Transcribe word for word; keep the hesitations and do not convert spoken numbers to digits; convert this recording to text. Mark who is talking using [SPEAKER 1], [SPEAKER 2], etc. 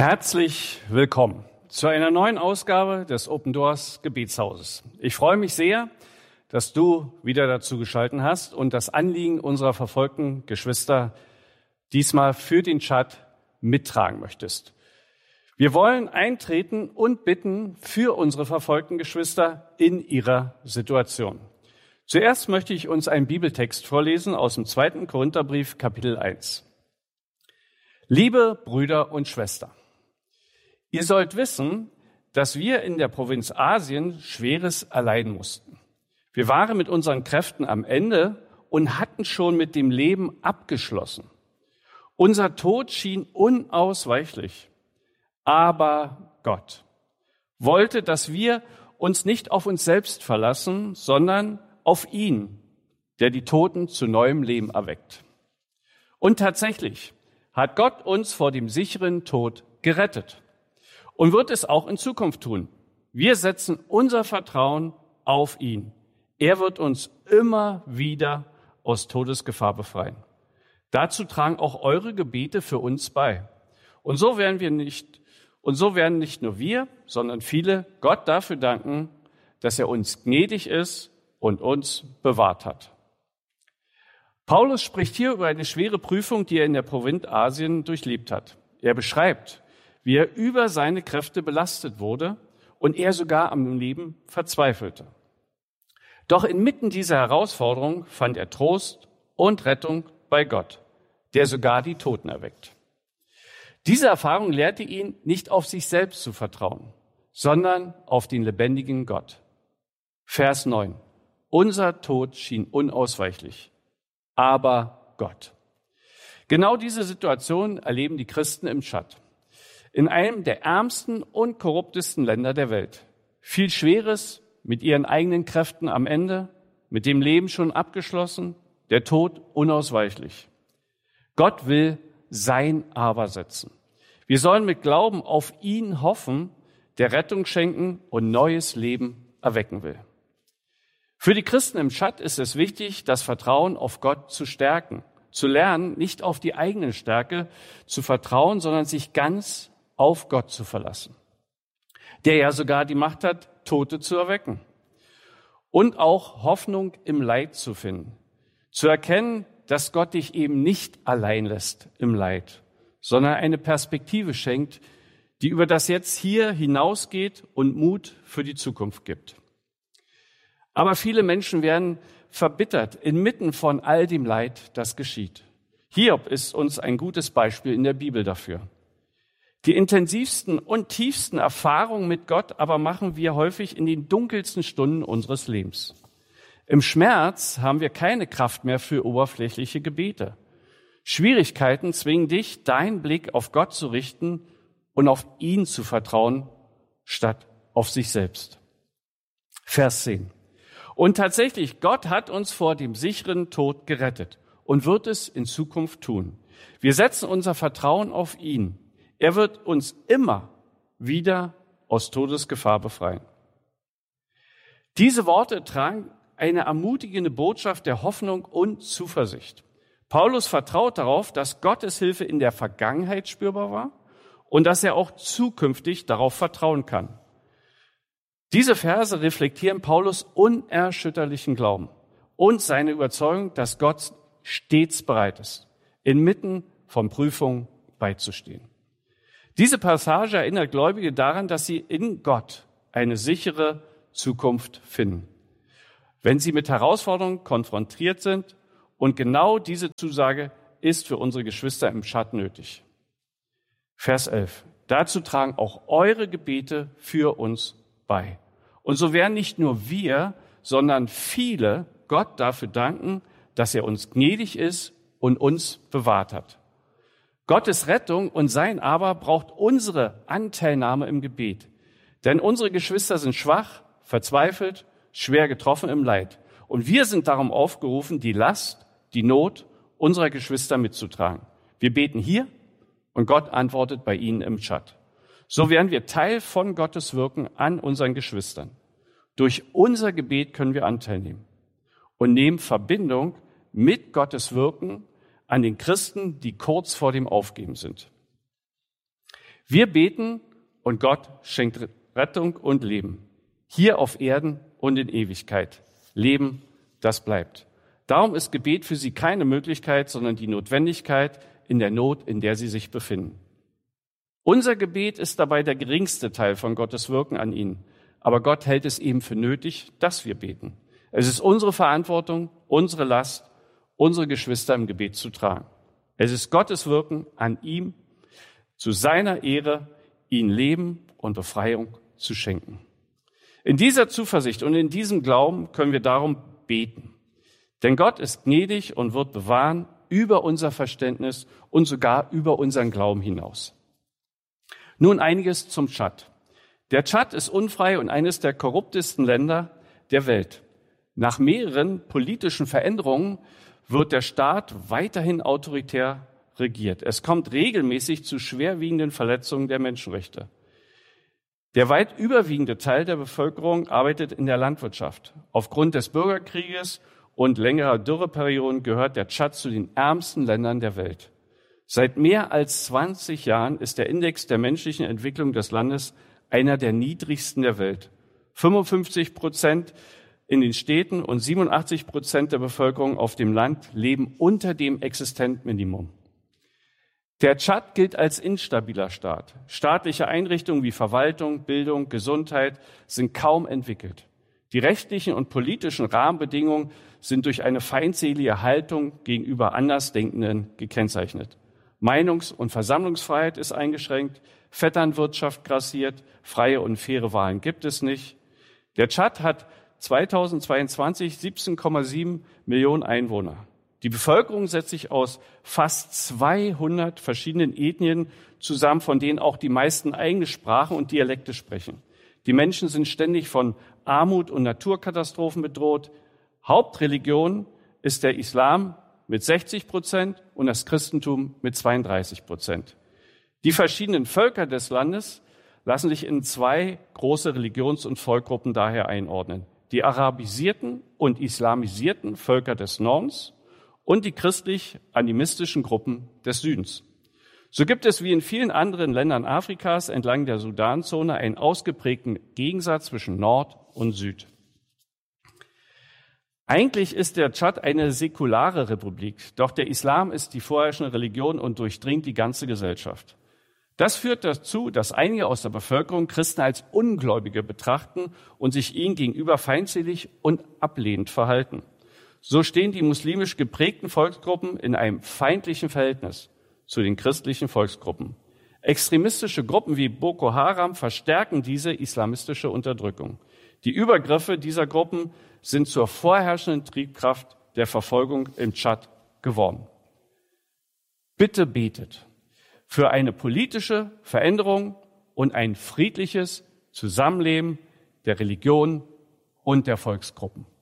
[SPEAKER 1] Herzlich willkommen zu einer neuen Ausgabe des Open Doors Gebetshauses. Ich freue mich sehr, dass du wieder dazu geschaltet hast und das Anliegen unserer verfolgten Geschwister diesmal für den Chat mittragen möchtest. Wir wollen eintreten und bitten für unsere verfolgten Geschwister in ihrer Situation. Zuerst möchte ich uns einen Bibeltext vorlesen aus dem zweiten Korintherbrief, Kapitel eins. Liebe Brüder und Schwestern, ihr sollt wissen, dass wir in der Provinz Asien Schweres erleiden mussten. Wir waren mit unseren Kräften am Ende und hatten schon mit dem Leben abgeschlossen. Unser Tod schien unausweichlich, aber Gott wollte, dass wir uns nicht auf uns selbst verlassen, sondern auf ihn, der die Toten zu neuem Leben erweckt. Und tatsächlich hat Gott uns vor dem sicheren Tod gerettet und wird es auch in Zukunft tun. Wir setzen unser Vertrauen auf ihn. Er wird uns immer wieder aus Todesgefahr befreien. Dazu tragen auch eure Gebete für uns bei. Und so werden wir nicht, und so werden nicht nur wir, sondern viele Gott dafür danken, dass er uns gnädig ist und uns bewahrt hat. Paulus spricht hier über eine schwere Prüfung, die er in der Provinz Asien durchlebt hat. Er beschreibt, wie er über seine Kräfte belastet wurde und er sogar am Leben verzweifelte. Doch inmitten dieser Herausforderung fand er Trost und Rettung bei Gott, der sogar die Toten erweckt. Diese Erfahrung lehrte ihn, nicht auf sich selbst zu vertrauen, sondern auf den lebendigen Gott. Vers neun. Unser Tod schien unausweichlich, aber Gott. Genau diese Situation erleben die Christen im Tschad. In einem der ärmsten und korruptesten Länder der Welt. Viel Schweres mit ihren eigenen Kräften am Ende, mit dem Leben schon abgeschlossen, der Tod unausweichlich. Gott will sein Aber setzen. Wir sollen mit Glauben auf ihn hoffen, der Rettung schenken und neues Leben erwecken will. Für die Christen im Tschad ist es wichtig, das Vertrauen auf Gott zu stärken, zu lernen, nicht auf die eigene Stärke zu vertrauen, sondern sich ganz auf Gott zu verlassen, der ja sogar die Macht hat, Tote zu erwecken. Und auch Hoffnung im Leid zu finden, zu erkennen, dass Gott dich eben nicht allein lässt im Leid, sondern eine Perspektive schenkt, die über das Jetzt hier hinausgeht und Mut für die Zukunft gibt. Aber viele Menschen werden verbittert inmitten von all dem Leid, das geschieht. Hiob ist uns ein gutes Beispiel in der Bibel dafür. Die intensivsten und tiefsten Erfahrungen mit Gott aber machen wir häufig in den dunkelsten Stunden unseres Lebens. Im Schmerz haben wir keine Kraft mehr für oberflächliche Gebete. Schwierigkeiten zwingen dich, deinen Blick auf Gott zu richten und auf ihn zu vertrauen, statt auf sich selbst. Vers zehn. Und tatsächlich, Gott hat uns vor dem sicheren Tod gerettet und wird es in Zukunft tun. Wir setzen unser Vertrauen auf ihn. Er wird uns immer wieder aus Todesgefahr befreien. Diese Worte tragen eine ermutigende Botschaft der Hoffnung und Zuversicht. Paulus vertraut darauf, dass Gottes Hilfe in der Vergangenheit spürbar war und dass er auch zukünftig darauf vertrauen kann. Diese Verse reflektieren Paulus unerschütterlichen Glauben und seine Überzeugung, dass Gott stets bereit ist, inmitten von Prüfungen beizustehen. Diese Passage erinnert Gläubige daran, dass sie in Gott eine sichere Zukunft finden, wenn sie mit Herausforderungen konfrontiert sind. Und genau diese Zusage ist für unsere Geschwister im Tschad nötig. Vers elf. Dazu tragen auch eure Gebete für uns bei. Und so werden nicht nur wir, sondern viele Gott dafür danken, dass er uns gnädig ist und uns bewahrt hat. Gottes Rettung und sein Aber braucht unsere Anteilnahme im Gebet. Denn unsere Geschwister sind schwach, verzweifelt, schwer getroffen im Leid. Und wir sind darum aufgerufen, die Last, die Not unserer Geschwister mitzutragen. Wir beten hier und Gott antwortet bei ihnen im Tschad. So werden wir Teil von Gottes Wirken an unseren Geschwistern. Durch unser Gebet können wir Anteil nehmen und nehmen Verbindung mit Gottes Wirken an den Christen, die kurz vor dem Aufgeben sind. Wir beten und Gott schenkt Rettung und Leben. Hier auf Erden und in Ewigkeit. Leben, das bleibt. Darum ist Gebet für sie keine Möglichkeit, sondern die Notwendigkeit in der Not, in der sie sich befinden. Unser Gebet ist dabei der geringste Teil von Gottes Wirken an ihnen. Aber Gott hält es eben für nötig, dass wir beten. Es ist unsere Verantwortung, unsere Last, unsere Geschwister im Gebet zu tragen. Es ist Gottes Wirken an ihm, zu seiner Ehre, ihnen Leben und Befreiung zu schenken. In dieser Zuversicht und in diesem Glauben können wir darum beten. Denn Gott ist gnädig und wird bewahren über unser Verständnis und sogar über unseren Glauben hinaus. Nun einiges zum Tschad. Der Tschad ist unfrei und eines der korruptesten Länder der Welt. Nach mehreren politischen Veränderungen wird der Staat weiterhin autoritär regiert. Es kommt regelmäßig zu schwerwiegenden Verletzungen der Menschenrechte. Der weit überwiegende Teil der Bevölkerung arbeitet in der Landwirtschaft. Aufgrund des Bürgerkrieges und längerer Dürreperioden gehört der Tschad zu den ärmsten Ländern der Welt. Seit mehr als zwanzig Jahren ist der Index der menschlichen Entwicklung des Landes einer der niedrigsten der Welt. fünfundfünfzig Prozent in den Städten und siebenundachtzig Prozent der Bevölkerung auf dem Land leben unter dem Existenzminimum. Der Tschad gilt als instabiler Staat. Staatliche Einrichtungen wie Verwaltung, Bildung, Gesundheit sind kaum entwickelt. Die rechtlichen und politischen Rahmenbedingungen sind durch eine feindselige Haltung gegenüber Andersdenkenden gekennzeichnet. Meinungs- und Versammlungsfreiheit ist eingeschränkt, Vetternwirtschaft grassiert, freie und faire Wahlen gibt es nicht. Der Tschad hat zweitausendzweiundzwanzig siebzehn Komma sieben Millionen Einwohner. Die Bevölkerung setzt sich aus fast zweihundert verschiedenen Ethnien zusammen, von denen auch die meisten eigene Sprachen und Dialekte sprechen. Die Menschen sind ständig von Armut und Naturkatastrophen bedroht. Hauptreligion ist der Islam mit sechzig Prozent und das Christentum mit zweiunddreißig Prozent. Die verschiedenen Völker des Landes lassen sich in zwei große Religions- und Volksgruppen daher einordnen. Die arabisierten und islamisierten Völker des Nordens und die christlich-animistischen Gruppen des Südens. So gibt es wie in vielen anderen Ländern Afrikas entlang der Sudanzone einen ausgeprägten Gegensatz zwischen Nord und Süd. Eigentlich ist der Tschad eine säkulare Republik, doch der Islam ist die vorherrschende Religion und durchdringt die ganze Gesellschaft. Das führt dazu, dass einige aus der Bevölkerung Christen als Ungläubige betrachten und sich ihnen gegenüber feindselig und ablehnend verhalten. So stehen die muslimisch geprägten Volksgruppen in einem feindlichen Verhältnis zu den christlichen Volksgruppen. Extremistische Gruppen wie Boko Haram verstärken diese islamistische Unterdrückung. Die Übergriffe dieser Gruppen sind zur vorherrschenden Triebkraft der Verfolgung im Tschad geworden. Bitte betet für eine politische Veränderung und ein friedliches Zusammenleben der Religionen und der Volksgruppen.